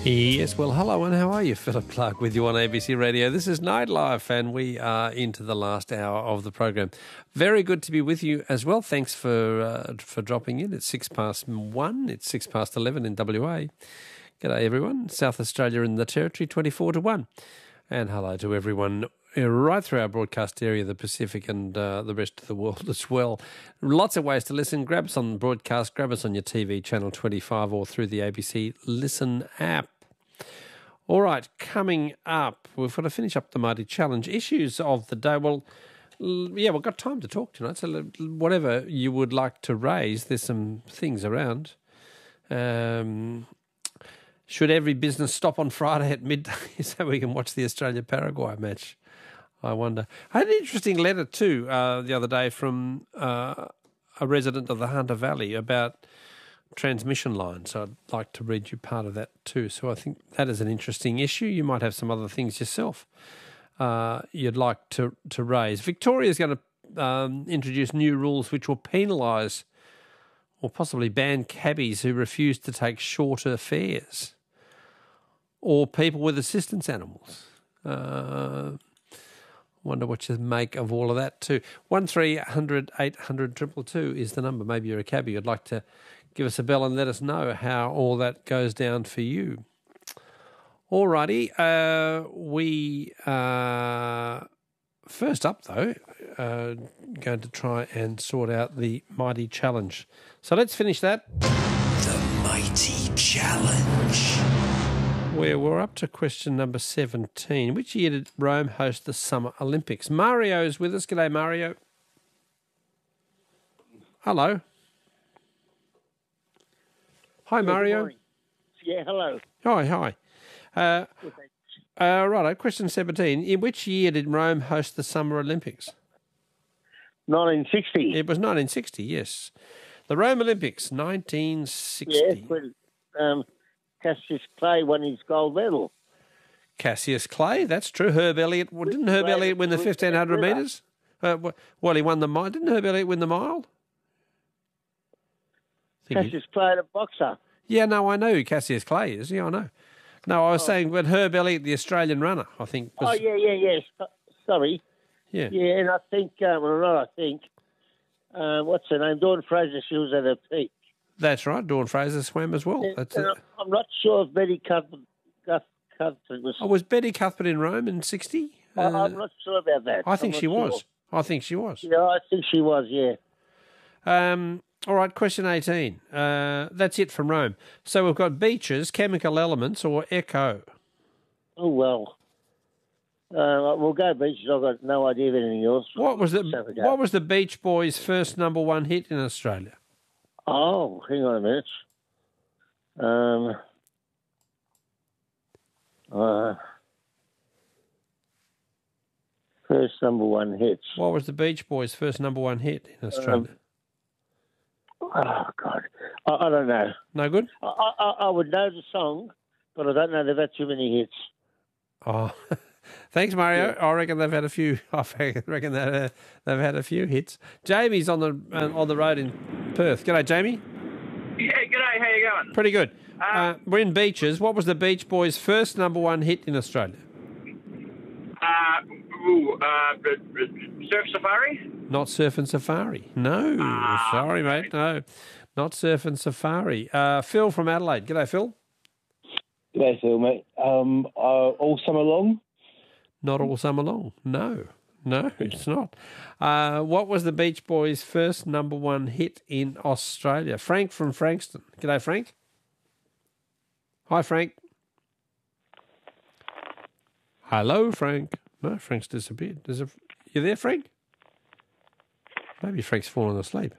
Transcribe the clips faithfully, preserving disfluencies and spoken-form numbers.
Yes, well, hello and how are you? Philip Clark with you on A B C Radio. This is Nightlife and we are into the last hour of the program. Very good to be with you as well. Thanks for uh, for dropping in. It's six past one. It's six past eleven in W A. G'day everyone. South Australia in the Territory, twenty-four to one. And hello to everyone right through our broadcast area, the Pacific and uh, the rest of the world as well. Lots of ways to listen. Grab us on the broadcast, grab us on your T V, channel twenty-five, or through the A B C Listen app. All right, coming up, we've got to finish up the Mighty Challenge. Issues of the day. Well, yeah, we've got time to talk tonight, so whatever you would like to raise, there's some things around. Um... Should every business stop on Friday at midday so we can watch the Australia-Paraguay match? I wonder. I had an interesting letter too uh, the other day from uh, a resident of the Hunter Valley about transmission lines. So I'd like to read you part of that too. So I think that is an interesting issue. You might have some other things yourself uh, you'd like to, to raise. Victoria's going to um, introduce new rules which will penalise or possibly ban cabbies who refuse to take shorter fares, or people with assistance animals. Uh, wonder what you make of all of that too. one three hundred eight hundred two two two is the number. Maybe you're a cabbie. You'd like to give us a bell and let us know how all that goes down for you. All righty. Uh, we are first up, though, uh, going to try and sort out the Mighty Challenge. So let's finish that. The Mighty Challenge. Where we're up to question number seventeen. Which year did Rome host the Summer Olympics? Mario's with us. G'day, Mario. Hello. Hi, Mario. Yeah, hello. Hi, hi. Uh, uh, righto, question seventeen. In which year did Rome host the Summer Olympics? nineteen sixty. It was nineteen sixty, yes. The Rome Olympics, nineteen sixty. Yes, when um, Cassius Clay won his gold medal. Cassius Clay, that's true. Herb Elliott, well, didn't Herb Clay Elliott win the was fifteen hundred winner. metres? Uh, well, he won the mile. Didn't Herb Elliott win the mile? I think he- Cassius Clay, the boxer. Yeah, no, I know who Cassius Clay is. Yeah, I know. No, I was saying, but Herb Elliott, the Australian runner, I think. Was, Oh, yeah, yeah, yeah. So- Sorry. yeah. Yeah, and I think, uh, well, not I think, uh, what's her name? Dawn Fraser, she was at her peak. That's right. Dawn Fraser swam as well. And, That's and it. I'm- I'm not sure if Betty Cuthbert, Cuth- Cuthbert was... Oh, was Betty Cuthbert in Rome in sixty? I- I'm not sure about that. I think I'm she not was. sure. I think she was. Yeah, I think she was, yeah. Um, all right, question eighteen. Uh, that's it from Rome. So we've got beaches, chemical elements, or echo. Oh, well. Uh, we'll go beaches. I've got no idea of anything else. What was the Let's have a go. What was the Beach Boys' first number one hit in Australia? Oh, hang on a minute. Um, uh, first number one hits. What was the Beach Boys' first number one hit in Australia? Oh, God. I, I don't know. No good? I, I, I would know the song, but I don't know they've had too many hits. Oh, thanks, Mario. I reckon they've had a few. I reckon that uh, they've had a few hits. Jamie's on the uh, on the road in Perth. G'day, Jamie. Yeah, g'day, how you going? Pretty good. Uh, we're in beaches. What was the Beach Boys' first number one hit in Australia? Uh, ooh, uh, Surf Safari? Not Surf and Safari. No, Ah, sorry, mate. No, not Surf and Safari. Uh, Phil from Adelaide. G'day, Phil. G'day, Phil, mate. Um, uh, all summer long? Not all summer long. No, no, it's not. Uh, what was the Beach Boys' first number one hit in Australia? Frank from Frankston. G'day, Frank. Hi, Frank. Hello, Frank. No, Frank's disappeared. There's a, you there, Frank? Maybe Frank's fallen asleep.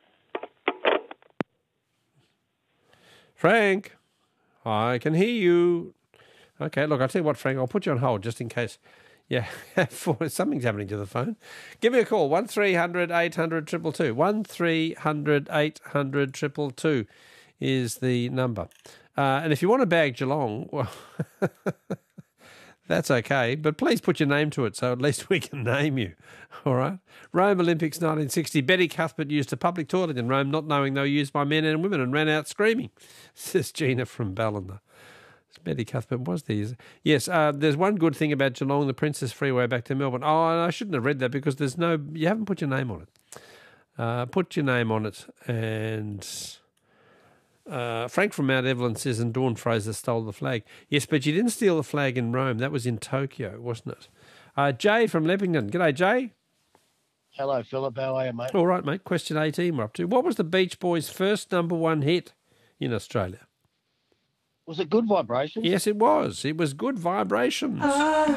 Frank, I can hear you. Okay, look, I'll tell you what, Frank, I'll put you on hold just in case. Yeah, for something's happening to the phone. Give me a call, one three hundred eight hundred two two two. one three hundred eight hundred two two two is the number. Uh, and if you want to bag Geelong, well, that's okay, but please put your name to it so at least we can name you, all right? Rome Olympics nineteen sixty. Betty Cuthbert used a public toilet in Rome, not knowing they were used by men and women, and ran out screaming. This is Gina from Ballina. Betty Cuthbert was there. Yes, uh, there's one good thing about Geelong, the Princess Freeway back to Melbourne. Oh, and I shouldn't have read that because there's no, you haven't put your name on it. Uh, put your name on it. And uh, Frank from Mount Evelyn says, and Dawn Fraser stole the flag. Yes, but you didn't steal the flag in Rome. That was in Tokyo, wasn't it? Uh, Jay from Leppington. G'day, Jay. Hello, Philip. How are you, mate? All right, mate. Question eighteen we're up to. What was the Beach Boys' first number one hit in Australia? Was it Good Vibrations? Yes, it was. It was Good Vibrations.